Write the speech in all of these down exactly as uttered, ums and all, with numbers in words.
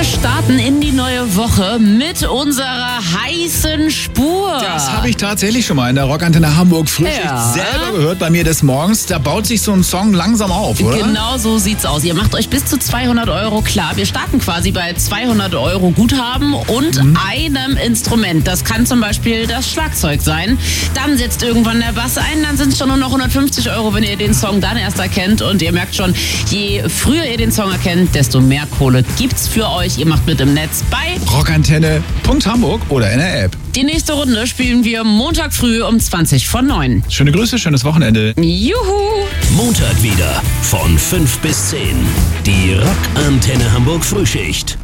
starten in die neue Woche mit unserer heißen Spur. Das habe ich tatsächlich schon mal in der Rockantenne Hamburg Frühschicht Ja. selber gehört bei mir des Morgens. Da baut sich so ein Song langsam auf, oder? Genau so sieht's aus. Ihr macht euch bis zu zweihundert Euro klar. Wir starten quasi bei zweihundert Euro Guthaben und mhm. einem Instrument. Das kann zum Beispiel das Schlagzeug sein. Dann setzt irgendwann der Bass ein. Dann sind es schon nur noch hundertfünfzig Euro, wenn ihr den Song dann erst erkennt. Und ihr merkt schon, je früher ihr den Song erkennt, desto mehr Kohle gibt's für euch. Ihr macht mit im Netz bei rockantenne Punkt Hamburg oder in der App. Die nächste Runde spielen wir Montag früh um zwanzig vor neun. Schöne Grüße, schönes Wochenende. Juhu! Montag wieder von fünf bis zehn. Die Rockantenne Hamburg Frühschicht.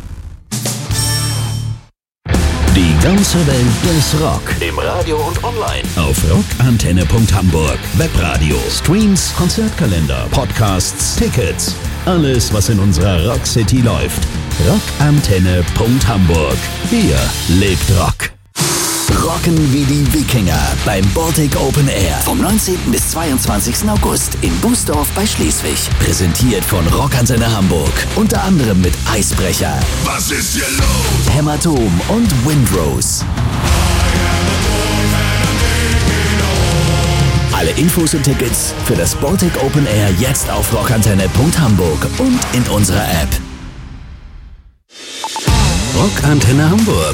Die ganze Welt des Rock. Im Radio und online. Auf rockantenne Punkt Hamburg. Webradio, Streams, Konzertkalender, Podcasts, Tickets. Alles, was in unserer Rock City läuft. rockantenne Punkt Hamburg. Hier lebt Rock. Rocken wie die Wikinger beim Baltic Open Air. Vom neunzehnten bis zweiundzwanzigsten August in Bußdorf bei Schleswig. Präsentiert von Rockantenne Hamburg. Unter anderem mit Eisbrecher, Was ist hier los? Hämatom und Windrose. Alle Infos und Tickets für das Baltic Open Air jetzt auf rockantenne Punkt Hamburg und in unserer App. Rockantenne Hamburg.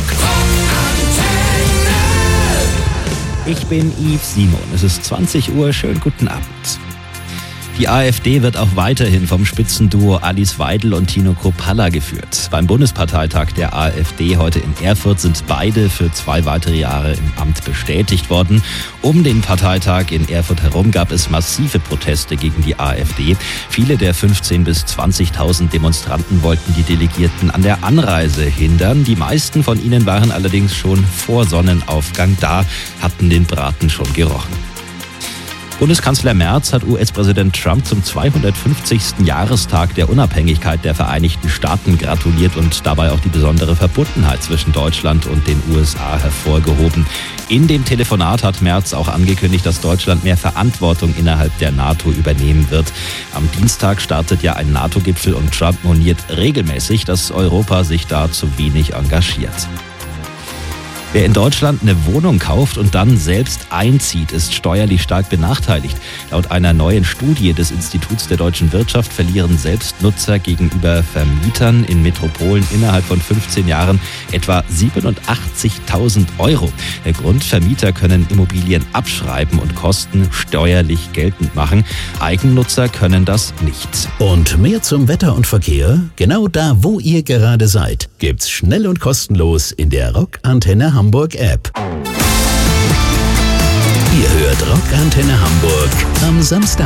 Ich bin Yves Simon. Es ist zwanzig Uhr. Schönen guten Abend. Die AfD wird auch weiterhin vom Spitzenduo Alice Weidel und Tino Kruppalla geführt. Beim Bundesparteitag der AfD heute in Erfurt sind beide für zwei weitere Jahre im Amt bestätigt worden. Um den Parteitag in Erfurt herum gab es massive Proteste gegen die AfD. Viele der fünfzehntausend bis zwanzigtausend Demonstranten wollten die Delegierten an der Anreise hindern. Die meisten von ihnen waren allerdings schon vor Sonnenaufgang da, hatten den Braten schon gerochen. Bundeskanzler Merz hat U S-Präsident Trump zum zweihundertfünfzigsten Jahrestag der Unabhängigkeit der Vereinigten Staaten gratuliert und dabei auch die besondere Verbundenheit zwischen Deutschland und den U S A hervorgehoben. In dem Telefonat hat Merz auch angekündigt, dass Deutschland mehr Verantwortung innerhalb der NATO übernehmen wird. Am Dienstag startet ja ein NATO-Gipfel und Trump moniert regelmäßig, dass Europa sich da zu wenig engagiert. Wer in Deutschland eine Wohnung kauft und dann selbst einzieht, ist steuerlich stark benachteiligt. Laut einer neuen Studie des Instituts der deutschen Wirtschaft verlieren Selbstnutzer gegenüber Vermietern in Metropolen innerhalb von fünfzehn Jahren etwa siebenundachtzigtausend Euro. Der Grund: Vermieter können Immobilien abschreiben und Kosten steuerlich geltend machen. Eigennutzer können das nicht. Und mehr zum Wetter und Verkehr? Genau da, wo ihr gerade seid, gibt's schnell und kostenlos in der Rockantenne Hamburg App. Ihr hört Rockantenne Hamburg am Samstag.